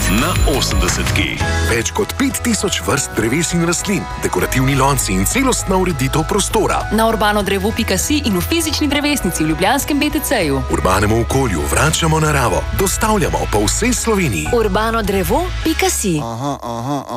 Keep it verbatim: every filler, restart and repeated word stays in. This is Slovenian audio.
na osemdesetki. Več kot pet tisoč vrst dreves in rastlin, dekorativni lonci in celostna ureditev prostora. Na urbanodrevo pika si in v fizični drevesnici v ljubljanskem B T C-ju. Urbanemu okolju vračamo naravo. Dostavljamo po vsej Sloveniji. urbanodrevo pika si. Aha, aha, aha.